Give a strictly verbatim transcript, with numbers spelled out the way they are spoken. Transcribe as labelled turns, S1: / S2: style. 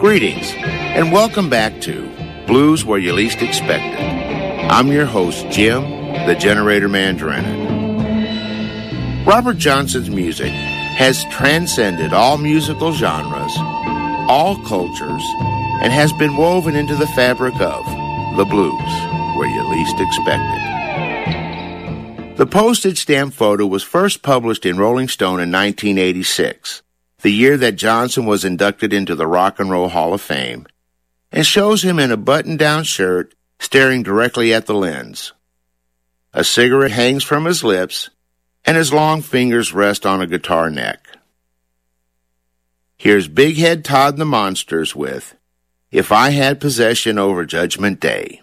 S1: Greetings, and welcome back to Blues Where You Least Expect It. I'm your host, Jim, the Generator Man Drennan. Robert Johnson's music has transcended all musical genres, all cultures, and has been woven into the fabric of the blues where you least expect it. The postage stamp photo was first published in Rolling Stone in nineteen eighty-six, the year that Johnson was inducted into the Rock and Roll Hall of Fame, and shows him in a button-down shirt staring directly at the lens. A cigarette hangs from his lips, and his long fingers rest on a guitar neck. Here's Big Head Todd and the Monsters with If I Had Possession Over Judgment Day.